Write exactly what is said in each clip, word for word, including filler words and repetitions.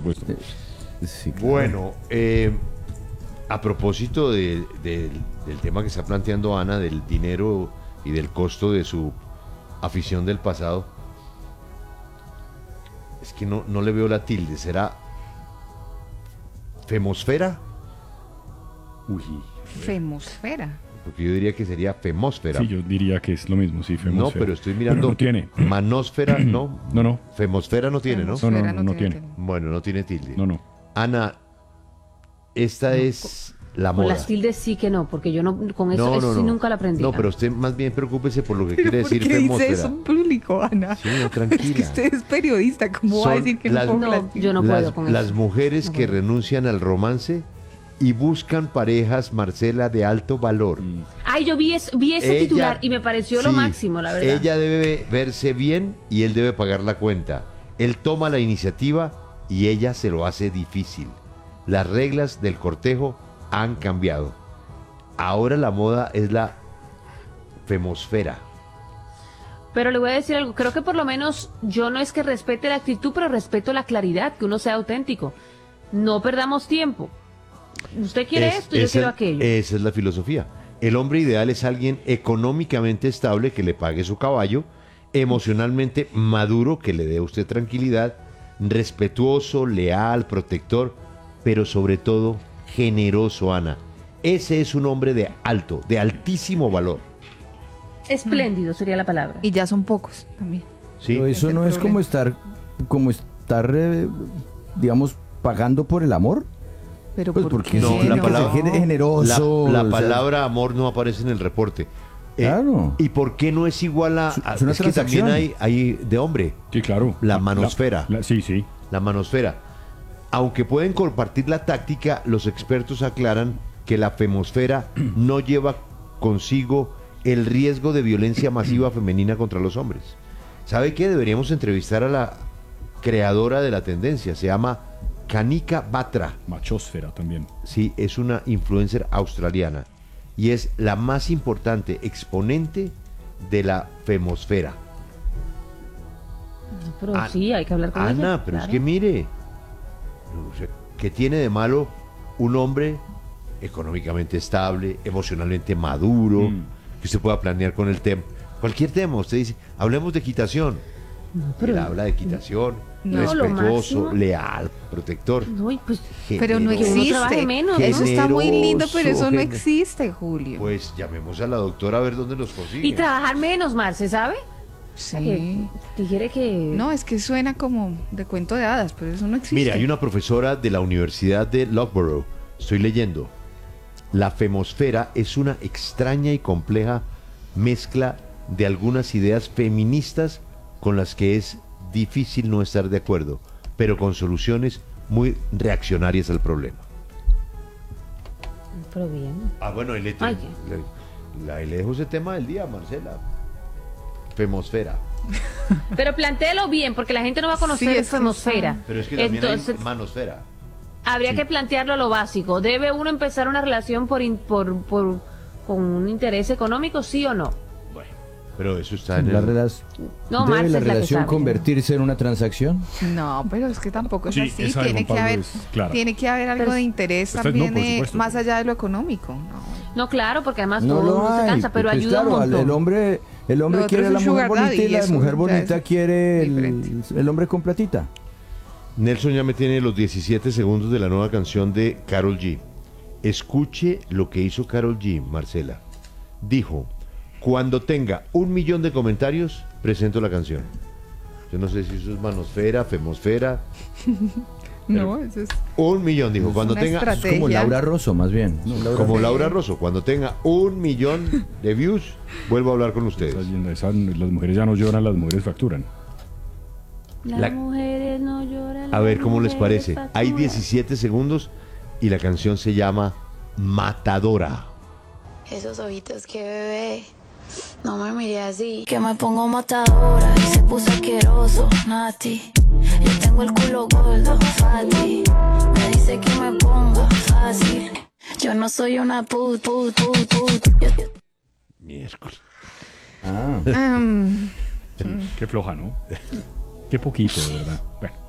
supuesto. Sí, claro. Bueno, eh, a propósito de- de- del tema que está planteando Ana, del dinero y del costo de su afición del pasado, es que no, no le veo la tilde. ¿Será femosfera? Uy. Femosfera. Porque yo diría que sería femósfera. Sí, yo diría que es lo mismo, sí, no, femosfera. pero estoy mirando. No tiene. Manósfera, no. No, no. Femosfera no tiene, ¿no? No, no, Femosfera no, no tiene. Bueno, no tiene tilde. No, no. Ana, esta es la Con moda. las tildes sí que no, porque yo no con eso, No, eso no, sí no. nunca lo aprendí. No, pero usted más bien preocúpese por lo que ¿Pero quiere por decir qué dice femósfera. eso en público, Ana? Sí, no, Es que tranquila. usted es periodista, ¿cómo va a Son decir que las- no pongo No, las tildes? yo no las, puedo con las eso. mujeres No que puedo. renuncian al romance y buscan parejas, Marcela, de alto valor. Ay, yo vi, es- vi ese Ella- titular y me pareció lo sí, máximo, la verdad. Ella debe verse bien y él debe pagar la cuenta. Él toma la iniciativa y ella se lo hace difícil. Las reglas del cortejo han cambiado. Ahora la moda es la femosfera. Pero le voy a decir algo, creo que por lo menos yo no es que respete la actitud, pero respeto la claridad, que uno sea auténtico. No perdamos tiempo. Usted quiere Es- esto, yo esa- quiero aquello. Esa es la filosofía. El hombre ideal es alguien económicamente estable que le pague su caballo, emocionalmente maduro que le dé a usted tranquilidad, respetuoso, leal, protector, pero sobre todo generoso, Ana. Ese es un hombre de alto, de altísimo valor. Espléndido sería la palabra. Y ya son pocos también. ¿Sí? Pero eso Es el no es problema. como estar, como estar, eh, digamos, pagando por el amor. Pero Pues ¿por porque qué No, sí, la que palabra- se quede generoso. La, la o sea, palabra amor no aparece en el reporte. Eh, Claro. ¿Y por qué no es igual a...? a- Es una es que también transacción. hay, hay de hombre, Sí, claro. La manosfera. la- sí, sí. la manosfera. Aunque pueden compartir la táctica, los expertos aclaran que la femosfera no lleva consigo el riesgo de violencia masiva femenina contra los hombres. ¿Sabe qué? Deberíamos entrevistar a la creadora de la tendencia. Se llama Kanika Batra. Machosfera también. Sí, es una influencer australiana y es la más importante exponente de la femosfera. No, pero Ana- sí, hay que hablar con Ana, ella. pero es claro. que mire, o sea, ¿qué tiene de malo un hombre económicamente estable, emocionalmente maduro, Mm. que usted pueda planear con el tema? Cualquier tema, usted dice, hablemos de equitación. No, pero- Él habla de equitación, No, lo respetuoso, máximo. leal, protector. No, y pues, Pero no generoso. uno existe. trabaje menos, Eso está muy lindo, pero eso no Generoso, existe, Julio. Pues llamemos a la doctora a ver dónde los consigue. y trabajar menos, Marce, ¿sabe? Sí. Que quiere que... No, es que suena como de cuento de hadas, pero eso no existe. Mire, hay una profesora de la Universidad de Loughborough, estoy leyendo, la femosfera es una extraña y compleja mezcla de algunas ideas feministas con las que es difícil no estar de acuerdo, pero con soluciones muy reaccionarias al problema. Pero bien. Ah, bueno, ahí le, Ay, le- ahí le dejo ese tema del día, Marcela. Femosfera. Pero plantéelo bien, porque la gente no va a conocer Sí, es que femosfera. está- Pero es que también Entonces, hay manosfera. habría sí. que plantearlo a lo básico. ¿Debe uno empezar una relación por, in- por, por con un interés económico, sí o no? Bueno, pero eso está en La el... relac- No, ¿Debe Marce la es la que relación sabe. convertirse en una transacción? No, pero es que tampoco es Sí, así. esa de Tiene Juan que, Pablo haber, es clara. tiene que haber algo Pero- de interés Usted no, también, por eh, supuesto. más allá de lo económico. No. No, claro, porque además No todo el lo mundo se hay. cansa, pero pues ayuda claro, un al- montón. el hombre, el hombre Lo otro quiere a es la un mujer sugar daddy, bonita y la eso mujer ya bonita es quiere el, diferente. el hombre con platita. Nelson ya me tiene los diecisiete segundos de la nueva canción de Karol G. Escuche lo que hizo Karol G, Marcela. Dijo, cuando tenga un millón de comentarios, presento la canción. Yo no sé si eso es manosfera, femosfera. No, eso es Un millón, dijo. Cuando una tenga, estrategia. Como Laura Rosso, más bien. No, Laura como Rosso. Laura Rosso, cuando tenga un millón de views, vuelvo a hablar con ustedes. Estás viendo, esa- las mujeres ya no lloran, las mujeres facturan. Las La- mujeres no lloran. A ver las cómo les mujeres parece. Hay facturan. diecisiete segundos y la canción se llama Matadora. Esos ojitos que bebé, no me mire así. Que me pongo matadora y se puso asqueroso, Nati. Yo tengo el culo gordo, Fati. Me dice que me ponga fácil. Yo no soy una put, put, put, put. Yo- yo- Miércoles. Ah. Am, Qué floja, ¿no? Qué poquito, de verdad. Bueno.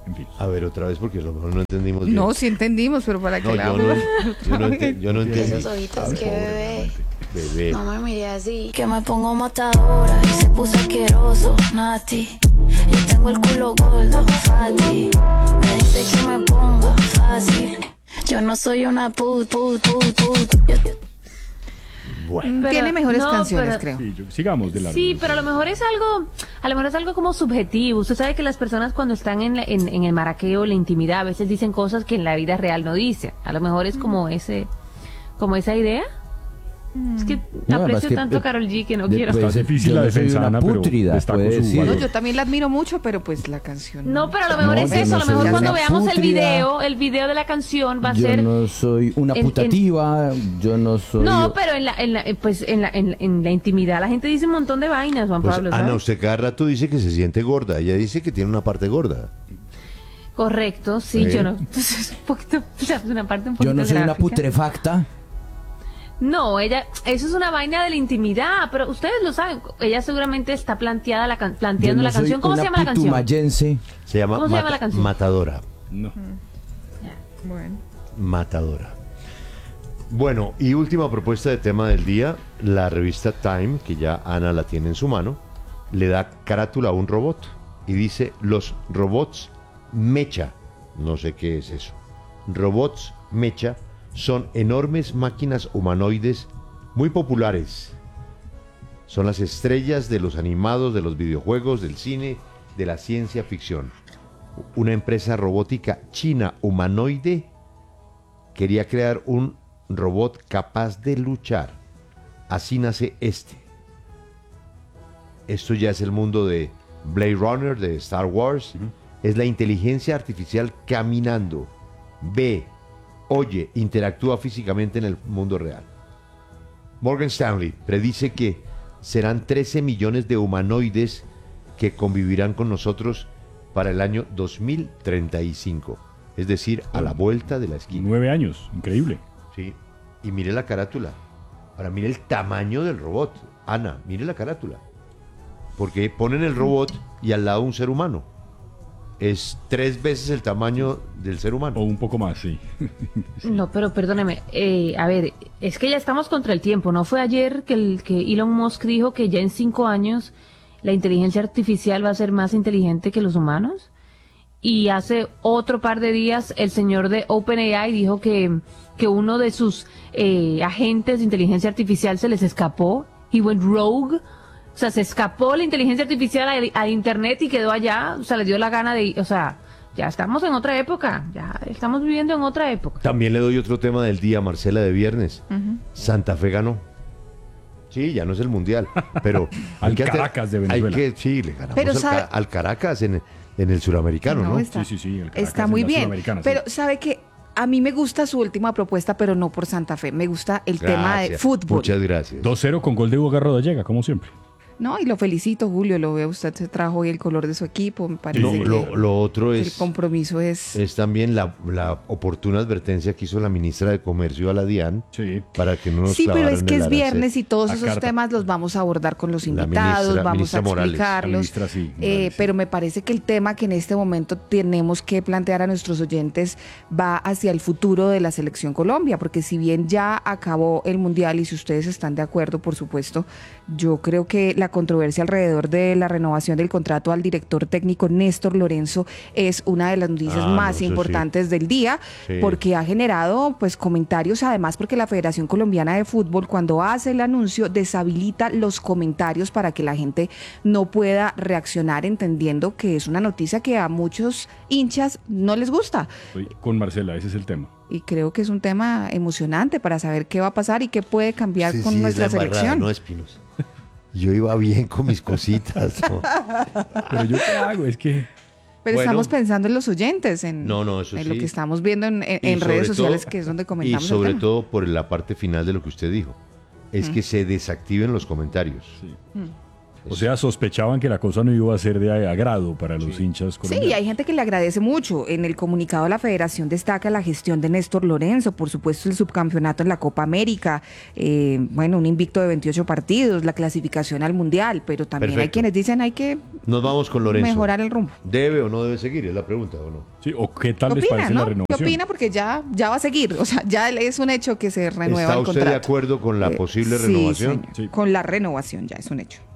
En fin. A ver, otra vez, porque a lo mejor no entendimos bien. No, sí entendimos, pero para que No, la yo no, yo no, ente- yo no entendí. Esos ojitos que bebé. Bebé. No me mire así. Que me pongo matadora y se puso asqueroso, Nati. Yo tengo el culo gordo, Fati. Me dice que me ponga fácil. Yo no soy una put, put, put, put. Yo- Bueno, Pero- Tiene mejores no, canciones, pero- creo. Sí, yo- sigamos de largo. Sí, pero a lo mejor es algo, a lo mejor es algo como subjetivo. Usted sabe que las personas cuando están en, la- en, en el maraqueo, en la intimidad, a veces dicen cosas que en la vida real no dicen. A lo mejor es como ese, como esa idea. Es que No, aprecio es que, tanto a eh, Karol G que no de- quiero. pues, Está difícil yo la no soy defensa, una Ana, pero pútrida, destaco puede su decir. valor. No, yo también la admiro mucho, pero pues la canción. No, pero a lo mejor No, es yo eso. no A lo mejor soy cuando una veamos el pútrida. video, el video de la canción va a Yo ser. no soy una en- en- putativa, yo no soy... No, pero en la, en la, eh, pues en la, en, en la intimidad la gente dice un montón de vainas, Juan pues Pablo. Ana, ¿sabes? usted cada rato dice que se siente gorda. Ella dice que tiene una parte gorda. Correcto, sí, Sí. yo no. Pues es un poquito, o sea, es una parte un poquito Yo no soy una gráfica. putrefacta. No, ella, eso es una vaina de la intimidad, pero ustedes lo saben. Ella seguramente está planteada la can- Yo planteando no la soy canción. ¿Cómo una se llama la canción? putumayense. Se llama, ¿Cómo se llama Mata- la canción? Matadora. No. Bueno. Matadora. Bueno, y última propuesta de tema del día. La revista Time, que ya Ana la tiene en su mano, le da carátula a un robot y dice: los robots mecha. No sé qué es eso. Robots mecha son enormes máquinas humanoides muy populares. Son las estrellas de los animados, de los videojuegos, del cine, de la ciencia ficción. Una empresa robótica china humanoide quería crear un robot capaz de luchar. Así nace este. Esto ya es el mundo de Blade Runner, de Star Wars. Es la inteligencia artificial caminando. Ve, oye, interactúa físicamente en el mundo real. Morgan Stanley predice que serán trece millones de humanoides que convivirán con nosotros para el año dos mil treinta y cinco. Es decir, a la vuelta de la esquina. Nueve años, increíble. Sí. Y mire la carátula. Ahora mire el tamaño del robot. Ana, mire la carátula. Porque ponen el robot y al lado un ser humano. Es tres veces el tamaño del ser humano. O un poco más, sí. No, pero perdóneme. eh, a ver, es que ya estamos contra el tiempo. ¿No fue ayer que, el, que Elon Musk dijo que ya en cinco años la inteligencia artificial va a ser más inteligente que los humanos? Y hace otro par de días el señor de OpenAI dijo que, que uno de sus eh, agentes de inteligencia artificial se les escapó. He went rogue. O sea, se escapó la inteligencia artificial a, a internet y quedó allá. O sea, le dio la gana de... O sea, ya estamos en otra época. Ya estamos viviendo en otra época. También le doy otro tema del día, Marcela, de viernes. Santa Fe ganó. Sí, ya no es el mundial, pero... Al hay que hacer- Caracas de Venezuela. Hay que, sí, le ganamos Pero al, sabe- Ca- al Caracas en, en el suramericano, ¿no? está, Sí, sí, sí, el Caracas está en muy la bien. Sudamericana, Pero sí. sabe que a mí me gusta su última propuesta, pero no por Santa Fe. Me gusta el tema de Gracias, fútbol. Muchas gracias. dos cero con gol de Hugo Garroda llega, como siempre. No, y lo felicito, Julio. Lo veo, usted se trajo hoy el color de su equipo. Me parece Lo, que lo- lo otro el es... compromiso es... Es también la, la oportuna advertencia que hizo la ministra de Comercio a la DIAN Sí. para que no nos Sí, pero clavaran es que el es arancel. viernes y todos A esos carta. temas los vamos a abordar con los La invitados, ministra- vamos ministra a Morales. explicarlos. La ministra, sí, Eh, Morales, sí. pero me parece que el tema que en este momento tenemos que plantear a nuestros oyentes va hacia el futuro de la selección Colombia, porque si bien ya acabó el Mundial y si ustedes están de acuerdo, por supuesto, yo creo que la controversia alrededor de la renovación del contrato al director técnico Néstor Lorenzo es una de las noticias Ah, no, más eso sí. importantes del día, Sí. porque ha generado pues comentarios, además porque la Federación Colombiana de Fútbol cuando hace el anuncio deshabilita los comentarios para que la gente no pueda reaccionar, entendiendo que es una noticia que a muchos hinchas no les gusta. Estoy con Marcela, ese es el tema. Y creo que es un tema emocionante para saber qué va a pasar y qué puede cambiar Sí, con sí, es nuestra la embarrada, selección. No, Espinos. Yo iba bien con mis cositas. ¿no? Pero yo qué hago, es que... Pero Bueno. estamos pensando en los oyentes, en, No, no, eso en lo sí. que estamos viendo en, en- Y en sobre redes sociales, todo- que es donde Y comentamos el sobre tema. todo por la parte final de lo que usted dijo. Es que se desactiven los comentarios. Sí. O sea, sospechaban que la cosa no iba a ser de agrado para los hinchas Sí, colombianos. y hay gente que le agradece mucho. En el comunicado la federación destaca la gestión de Néstor Lorenzo, por supuesto el subcampeonato en la Copa América, eh, bueno, un invicto de veintiocho partidos, la clasificación al Mundial, pero también hay Perfecto. quienes dicen hay que Nos vamos con Lorenzo. mejorar el rumbo. ¿Debe o no debe seguir? Es la pregunta, ¿o no? Sí, ¿o qué tal ¿Qué les opina, parece la no? ¿Qué renovación? opina? Porque ya, ya va a seguir, o sea, ya es un hecho que se renueva ¿Está el usted contrato. de acuerdo con la Eh, posible sí, renovación? señor. Sí. Con la renovación ya es un hecho.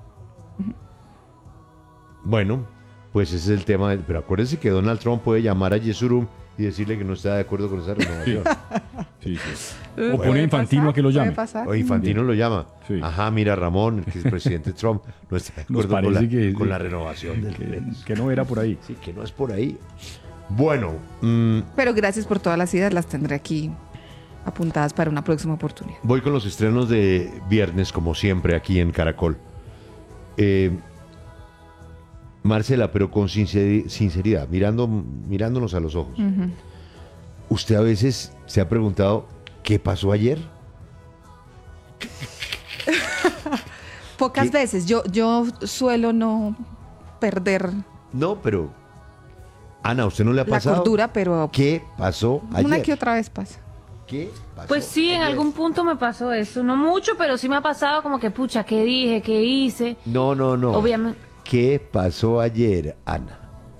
Bueno, pues ese es el tema. Pero acuérdense que Donald Trump puede llamar a Yesurum y decirle que no está de acuerdo con esa renovación. Sí, sí. Eh, O puede pone a Infantino pasar, a que lo puede llame. pasar. O Infantino lo llama. Sí. Ajá, mira, Ramón, el que es presidente Trump, no está de Nos acuerdo con la, parece que, con la renovación del que, que no era por ahí. Sí, que no es por ahí. Bueno, mm, Pero gracias por todas las ideas, las tendré aquí apuntadas para una próxima oportunidad. voy con los estrenos de viernes, como siempre, aquí en Caracol. Eh, Marcela, pero con sinceri- sinceridad, mirando, mirándonos a los ojos. ¿Usted a veces se ha preguntado qué pasó ayer? Pocas ¿Qué? veces, yo, yo suelo no perder No, pero... Ana, ¿a usted no le ha la pasado? cordura, pero ¿Qué pasó ayer? una que otra vez pasa. ¿Qué pasó Pues sí, en ayer? algún punto me pasó eso. No mucho, pero sí me ha pasado como que, pucha, ¿qué dije? ¿Qué hice? No, no, no. Obviamente. ¿Qué pasó ayer, Ana?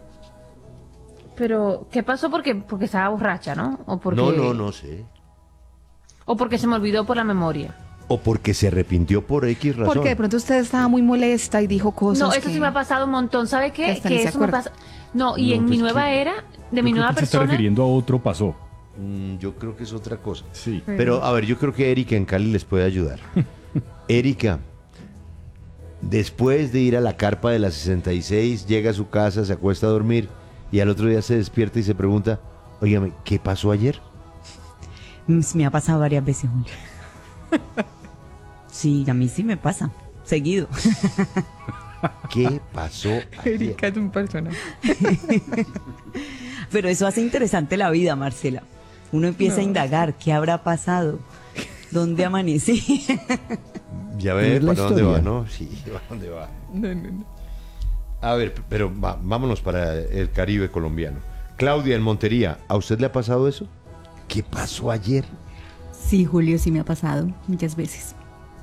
Pero, ¿qué pasó? Porque, porque estaba borracha, ¿no? O porque, No, no, no sé. O porque se me olvidó por la memoria. O porque se arrepintió por X razón. Porque de pronto usted estaba muy molesta y dijo cosas. No, eso que- sí me ha pasado un montón. ¿Sabe que qué? hasta ni Que se eso me acuerda. pasa. No, y No, en mi pues, nueva ¿qué? era, de Yo mi creo nueva que se está persona. refiriendo a otro pasó. Mm, yo creo que es otra cosa. Sí. Pero, a ver, yo creo que Erika en Cali les puede ayudar. Erika, después de ir a la carpa de la sesenta y seis, llega a su casa, se acuesta a dormir y al otro día se despierta y se pregunta, óigame, ¿qué pasó ayer? Mm, Me ha pasado varias veces, Julio. Sí, a mí sí me pasa. Seguido. ¿Qué pasó ayer? Erika es un personaje. Pero eso hace interesante la vida, Marcela. Uno empieza a indagar qué habrá pasado, dónde amanecí. Ya ve, Es la ¿para dónde va, historia. no? Sí, ¿para dónde va? A ver, pero va- vámonos para el Caribe colombiano. Claudia, en Montería, ¿a usted le ha pasado eso? ¿Qué pasó ayer? Sí, Julio, sí me ha pasado muchas veces.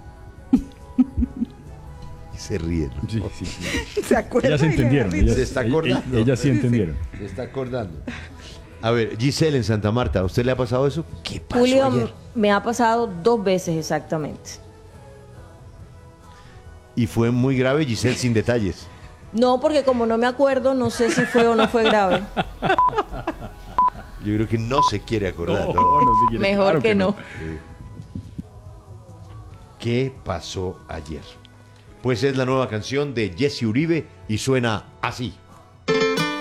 Y se ríe. ¿no? Sí, sí, sí. ¿Se acuerda? Ellas entendieron. Ellas, Se está ell- acordando. ell- ellas sí entendieron. Se está acordando. A ver, Giselle en Santa Marta, ¿a usted le ha pasado eso? ¿Qué pasó Julio, ayer? me ha pasado dos veces exactamente. Y fue muy grave, Giselle, sin detalles. No, porque como no me acuerdo, no sé si fue o no fue grave. Yo creo que no se quiere acordar. No, ¿no? no se quiere- Mejor claro que no. ¿Qué pasó ayer? Pues es la nueva canción de Jesse Uribe y suena así.